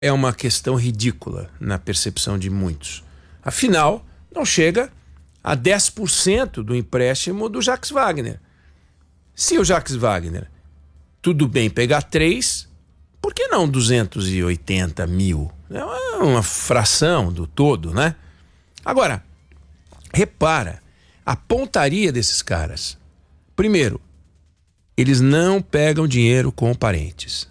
é uma questão ridícula na percepção de muitos. Afinal, não chega a 10% do empréstimo do Jacques Wagner. Se o Jacques Wagner, tudo bem pegar 3, por que não 280 mil? É uma fração do todo, né? Agora, repara, a pontaria desses caras. Primeiro, eles não pegam dinheiro com parentes.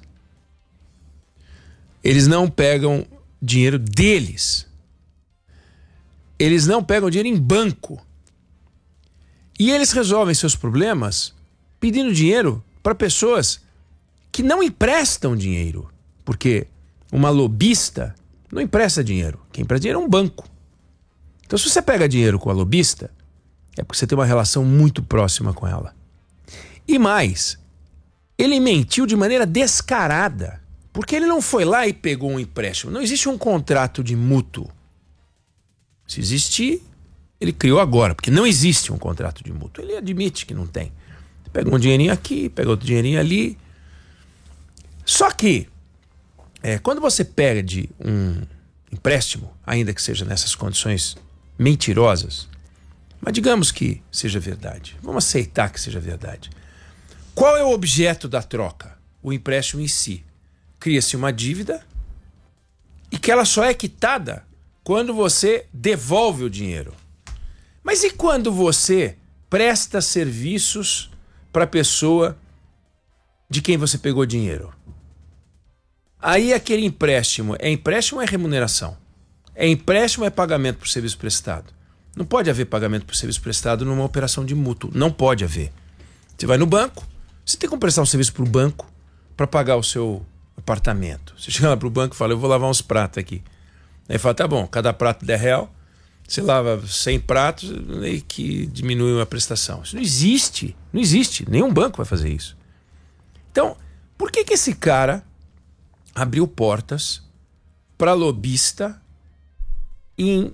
Eles não pegam dinheiro deles. Eles não pegam dinheiro em banco. E eles resolvem seus problemas pedindo dinheiro para pessoas que não emprestam dinheiro. Porque uma lobista não empresta dinheiro. Quem empresta dinheiro é um banco. Então, se você pega dinheiro com a lobista, é porque você tem uma relação muito próxima com ela. E mais, ele mentiu de maneira descarada. Porque ele não foi lá e pegou um empréstimo. Não existe um contrato de mútuo. Se existir, ele criou agora, porque não existe um contrato de mútuo. Ele admite que não tem. Pega um dinheirinho aqui, pega outro dinheirinho ali. Só que, quando você perde um empréstimo, ainda que seja nessas condições mentirosas, mas digamos que seja verdade. Vamos aceitar que seja verdade. Qual é o objeto da troca? O empréstimo em si. Cria-se uma dívida e que ela só é quitada quando você devolve o dinheiro. Mas e quando você presta serviços para a pessoa de quem você pegou dinheiro? Aí aquele empréstimo ou é remuneração? É empréstimo ou é pagamento por serviço prestado? Não pode haver pagamento por serviço prestado numa operação de mútuo. Não pode haver. Você vai no banco, você tem que prestar um serviço para o banco para pagar o seu apartamento. Você chega lá para o banco e fala, eu vou lavar uns pratos aqui. Aí fala, tá bom, cada prato R$10, você lava 100 pratos e que diminui a prestação. Isso não existe, não existe, nenhum banco vai fazer isso. Então, por que esse cara abriu portas para lobista em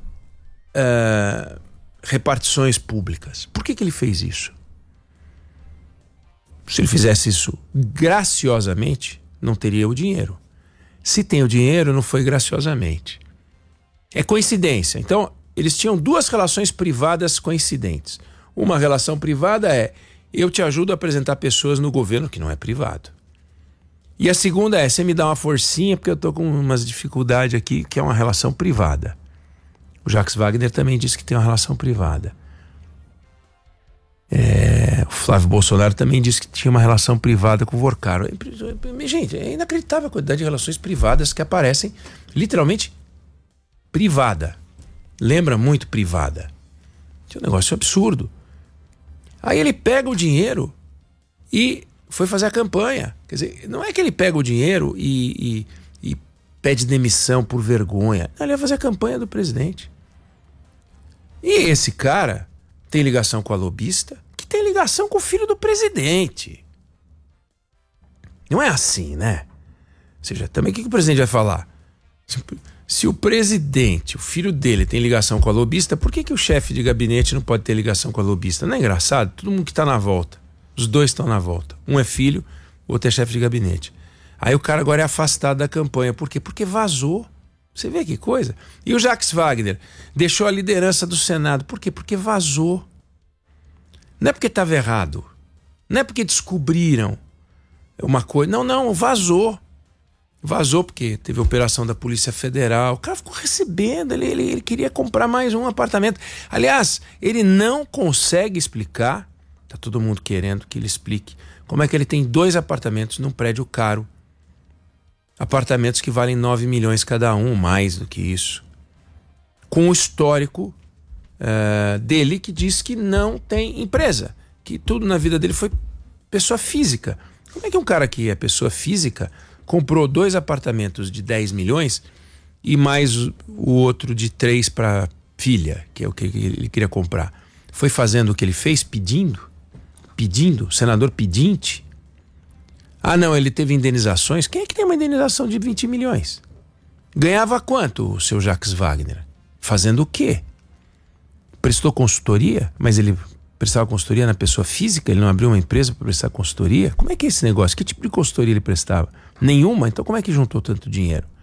repartições públicas? Por que ele fez isso? Se ele fizesse isso graciosamente, não teria o dinheiro. Se tem o dinheiro, não foi graciosamente. É coincidência. Então, eles tinham duas relações privadas coincidentes. Uma relação privada é, eu te ajudo a apresentar pessoas no governo que não é privado. E a segunda é, você me dá uma forcinha porque eu tô com umas dificuldades aqui, que é uma relação privada. O Jacques Wagner também disse que tem uma relação privada. O Flávio Bolsonaro também disse que tinha uma relação privada com o Vorcaro. Gente, é inacreditável a quantidade de relações privadas que aparecem, literalmente privada. Lembra muito privada. É um negócio absurdo. Aí ele pega o dinheiro e foi fazer a campanha. Quer dizer, não é que ele pega o dinheiro e pede demissão por vergonha. Não, ele vai fazer a campanha do presidente. E esse cara tem ligação com a lobista, que tem ligação com o filho do presidente. Não é assim, né? Ou seja, também o que o presidente vai falar? Se o presidente, o filho dele, tem ligação com a lobista, por que o chefe de gabinete não pode ter ligação com a lobista? Não é engraçado? Todo mundo que está na volta. Os dois estão na volta. Um é filho, o outro é chefe de gabinete. Aí o cara agora é afastado da campanha. Por quê? Porque vazou. Você vê que coisa? E o Jacques Wagner deixou a liderança do Senado. Por quê? Porque vazou. Não é porque estava errado. Não é porque descobriram uma coisa. Não, vazou. Vazou porque teve operação da Polícia Federal. O cara ficou recebendo, ele queria comprar mais um apartamento. Aliás, ele não consegue explicar, tá todo mundo querendo que ele explique, como é que ele tem 2 apartamentos num prédio caro. Apartamentos que valem 9 milhões cada um, mais do que isso. Com o histórico dele que diz que não tem empresa, que tudo na vida dele foi pessoa física. Como é que um cara que é pessoa física comprou 2 apartamentos de 10 milhões e mais o outro de 3 para filha, que é o que ele queria comprar? Foi fazendo o que ele fez, pedindo, senador pedinte. Ah não, ele teve indenizações. Quem é que tem uma indenização de 20 milhões? Ganhava quanto o seu Jacques Wagner? Fazendo o quê? Prestou consultoria? Mas ele prestava consultoria na pessoa física? Ele não abriu uma empresa para prestar consultoria? Como é que é esse negócio? Que tipo de consultoria ele prestava? Nenhuma? Então como é que juntou tanto dinheiro?